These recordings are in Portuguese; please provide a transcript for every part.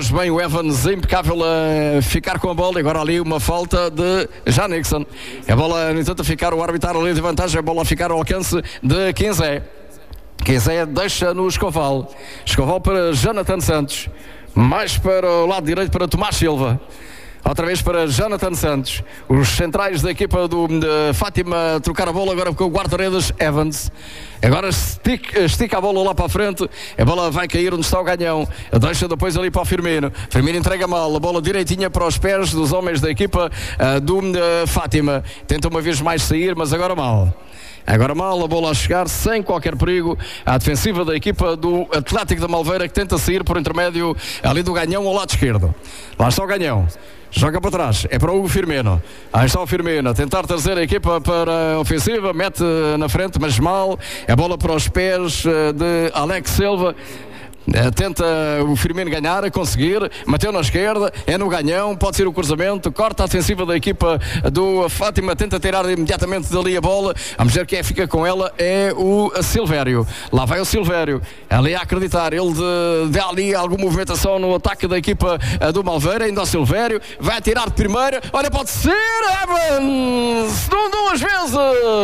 Bem, o Evans impecável a ficar com a bola. Agora ali uma falta de Janixon. A bola, no entanto, a ficar, o árbitro ali de vantagem. A bola a ficar ao alcance de Quinzé. Quinzé deixa no Escoval. Escoval para Jonathan Santos. Mais para o lado direito para Tomás Silva. Outra vez para Jonathan Santos. Os centrais da equipa de Fátima trocar a bola agora com o guarda-redes Evans. Agora estica a bola lá para a frente. A bola vai cair onde está o Ganhão. Deixa depois ali para o Firmino. Firmino entrega mal. A bola direitinha para os pés dos homens da equipa do Fátima. Tenta uma vez mais sair, mas agora mal. Agora mal, a bola a chegar sem qualquer perigo à defensiva da equipa do Atlético da Malveira, que tenta sair por intermédio ali do Ganhão ao lado esquerdo. Lá está o Ganhão. Joga para trás, é para o Hugo Firmino. Aí está o Firmino a tentar trazer a equipa para a ofensiva, mete na frente, mas mal. A bola para os pés de Alex Silva. Tenta o Firmino ganhar, a conseguir, bateu na esquerda, é no Ganhão, pode ser o cruzamento, corta a defensiva da equipa do Fátima, tenta tirar imediatamente dali a bola. Vamos ver quem fica com ela, é o Silvério. Lá vai o Silvério, ali a acreditar, ele dá ali alguma movimentação no ataque da equipa do Malveira. Ainda o Silvério, vai atirar de primeira, olha, pode ser Evans, duas vezes.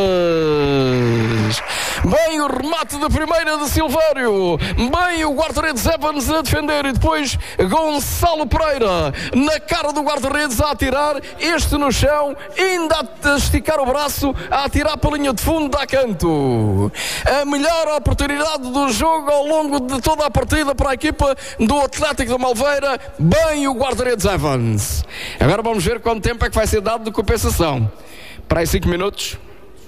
Bem o remate de primeira de Silvério, bem o guarda-redes Evans a defender e depois Gonçalo Pereira na cara do guarda-redes a atirar, este no chão, ainda a esticar o braço, a atirar para a linha de fundo da canto. A melhor oportunidade do jogo ao longo de toda a partida para a equipa do Atlético da Malveira, bem o guarda-redes Evans. Agora vamos ver quanto tempo é que vai ser dado de compensação. Para aí 5 minutos.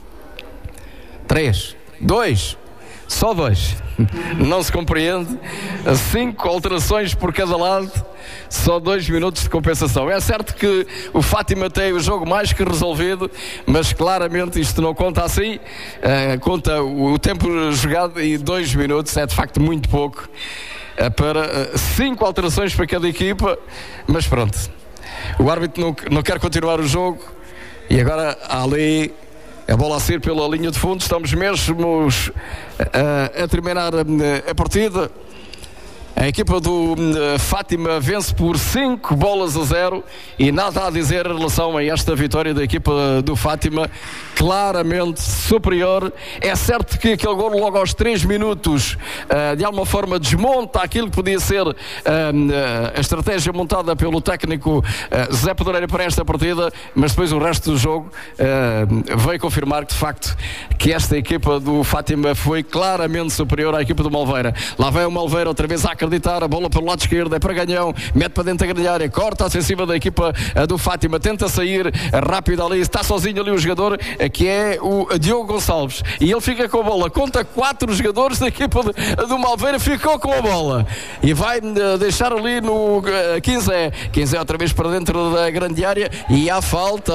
3, 2, só 2. Não se compreende. 5 alterações por cada lado, só 2 minutos de compensação. É certo que o Fátima tem o jogo mais que resolvido, mas claramente isto não conta assim. Conta o tempo jogado e 2 minutos é de facto muito pouco para 5 alterações para cada equipa. Mas pronto, o árbitro não quer continuar o jogo e agora ali a bola a sair pela linha de fundo. Estamos mesmo a terminar a partida. A equipa do Fátima vence por 5-0 e nada a dizer em relação a esta vitória da equipa do Fátima, claramente superior. É certo que aquele gol logo aos 3 minutos de alguma forma desmonta aquilo que podia ser a estratégia montada pelo técnico Zé Pedreira para esta partida, mas depois o resto do jogo veio confirmar que de facto que esta equipa do Fátima foi claramente superior à equipa do Malveira. Lá vai o Malveira outra vez a acreditar, a bola pelo lado esquerdo, é para Ganhão, mete para dentro da grande área, corta a defensiva da equipa do Fátima, tenta sair rápido ali, está sozinho ali o jogador que é o Diogo Gonçalves, e ele fica com a bola, conta 4 jogadores da equipa do Malveira, ficou com a bola e vai deixar ali no Quinzé outra vez para dentro da grande área e há falta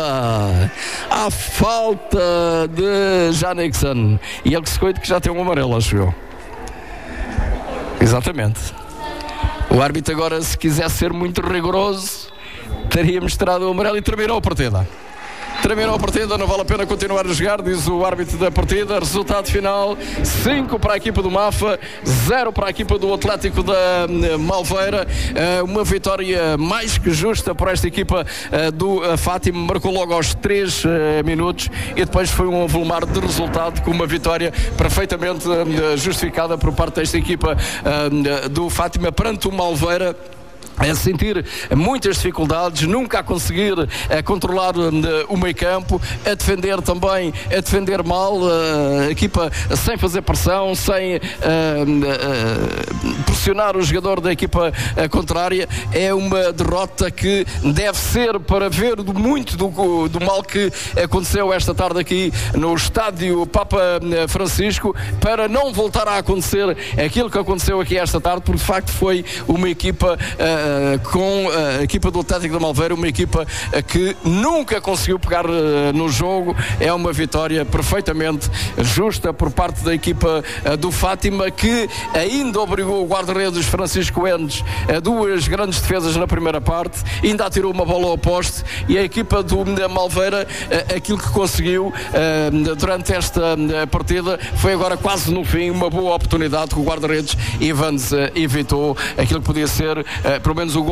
de Janixon, e ele que se coita que já tem um amarelo, acho eu. Exatamente. O árbitro agora, se quisesse ser muito rigoroso, teria mostrado o amarelo e terminou a partida. Terminou a partida, não vale a pena continuar a jogar, diz o árbitro da partida. Resultado final: 5 para a equipa do Mafa, 0 para a equipa do Atlético da Malveira. Uma vitória mais que justa para esta equipa do Fátima. Marcou logo aos 3 minutos e depois foi um avolumar de resultado com uma vitória perfeitamente justificada por parte desta equipa do Fátima perante o Malveira, a sentir muitas dificuldades, nunca a conseguir controlar o meio campo, a defender também, a defender mal, a equipa sem fazer pressão, sem pressionar o jogador da equipa contrária. É uma derrota que deve ser para ver muito do mal que aconteceu esta tarde aqui no estádio Papa Francisco, para não voltar a acontecer aquilo que aconteceu aqui esta tarde, porque de facto foi uma equipa com a equipa do Atlético da Malveira, uma equipa que nunca conseguiu pegar no jogo. É uma vitória perfeitamente justa por parte da equipa do Fátima, que ainda obrigou o guarda-redes Francisco Endes a 2 grandes defesas na primeira parte, ainda atirou uma bola ao poste, e a equipa do Malveira, aquilo que conseguiu durante esta partida foi agora quase no fim uma boa oportunidade que o guarda-redes Evans evitou, aquilo que podia ser por pelo menos o gol